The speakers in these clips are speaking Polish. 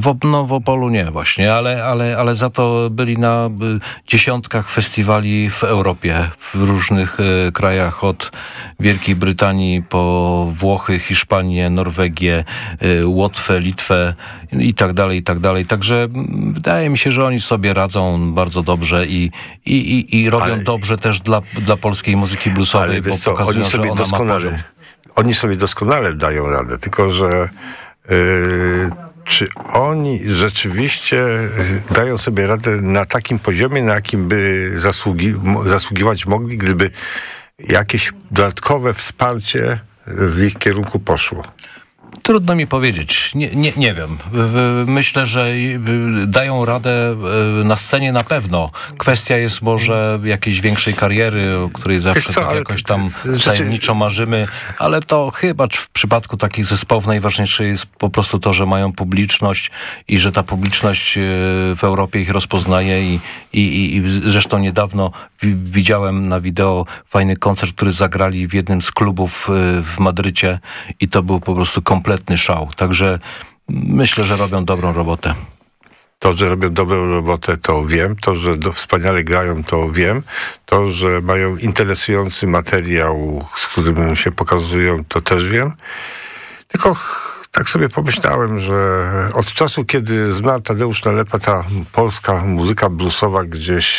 w Opolu nie właśnie, ale za to byli na dziesiątkach festiwali w Europie, w różnych krajach, od Wielkiej Brytanii po Włochy, Hiszpanię, Norwegię, Łotwę, Litwę i tak dalej. Także wydaje mi się, że oni sobie radzą bardzo dobrze i robią dobrze też dla polskiej muzyki bluesowej, bo pokazują, że ona ma poziom. Oni sobie doskonale dają radę, tylko że czy oni rzeczywiście dają sobie radę na takim poziomie, na jakim by zasługiwać mogli, gdyby jakieś dodatkowe wsparcie w ich kierunku poszło? Trudno mi powiedzieć. Nie wiem. Myślę, że dają radę na scenie na pewno. Kwestia jest może jakiejś większej kariery, o której zawsze jakoś tam tajemniczo marzymy, ale to chyba w przypadku takich zespołów najważniejsze jest po prostu to, że mają publiczność i że ta publiczność w Europie ich rozpoznaje i zresztą niedawno widziałem na wideo fajny koncert, który zagrali w jednym z klubów w Madrycie i to był po prostu kompletny szał. Także myślę, że robią dobrą robotę. To, że robią dobrą robotę, to wiem. To, że wspaniale grają, to wiem. To, że mają interesujący materiał, z którym się pokazują, to też wiem. Tylko tak sobie pomyślałem, że od czasu, kiedy zmarł Tadeusz Nalepa, ta polska muzyka bluesowa gdzieś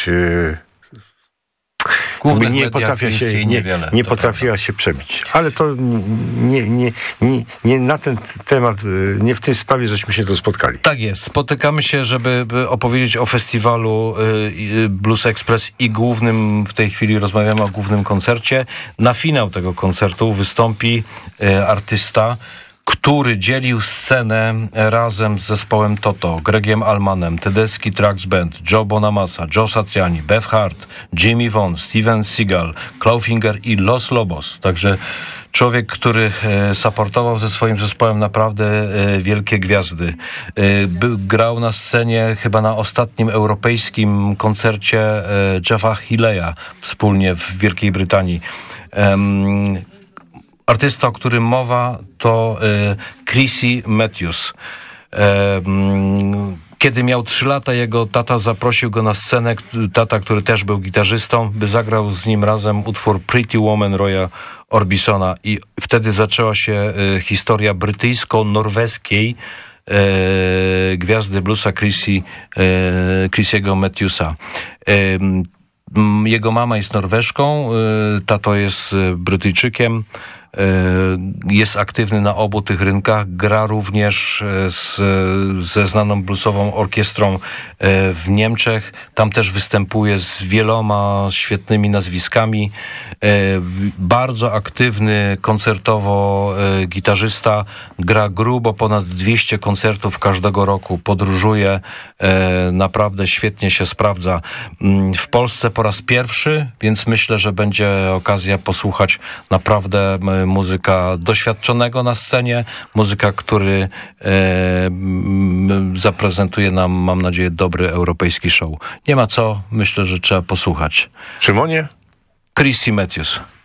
nie potrafiła się przebić. Ale to nie na ten temat, nie w tej sprawie, żeśmy się tu spotkali. Tak jest. Spotykamy się, żeby opowiedzieć o festiwalu Blues Express i w tej chwili rozmawiamy o głównym koncercie. Na finał tego koncertu wystąpi artysta, który dzielił scenę razem z zespołem Toto, Gregiem Allmanem, Tedeschi Trucks Band, Joe Bonamassa, Joe Satriani, Bev Hart, Jimmy Vaughan, Steven Seagal, Clawfinger i Los Lobos. Także człowiek, który supportował ze swoim zespołem naprawdę wielkie gwiazdy. Grał na scenie chyba na ostatnim europejskim koncercie Jeffa Healeya wspólnie w Wielkiej Brytanii. Artysta, o którym mowa, to Chrissy Matthews. Kiedy miał 3 lata, jego tata zaprosił go na scenę, tata, który też był gitarzystą, by zagrał z nim razem utwór Pretty Woman Roya Orbisona. I wtedy zaczęła się historia brytyjsko-norweskiej gwiazdy bluesa Chrissy'ego Matthewsa. Jego mama jest Norweżką, tato jest Brytyjczykiem. Jest aktywny na obu tych rynkach, gra również ze znaną bluesową orkiestrą w Niemczech. Tam też występuje z wieloma świetnymi nazwiskami. Bardzo aktywny koncertowo gitarzysta, gra grubo ponad 200 koncertów każdego roku, podróżuje, naprawdę świetnie się sprawdza. W Polsce po raz pierwszy, więc myślę, że będzie okazja posłuchać naprawdę muzyka doświadczonego na scenie, muzyka, który zaprezentuje nam, mam nadzieję, dobry europejski show. Nie ma co, myślę, że trzeba posłuchać. Szymonie? Chrissy Matthews.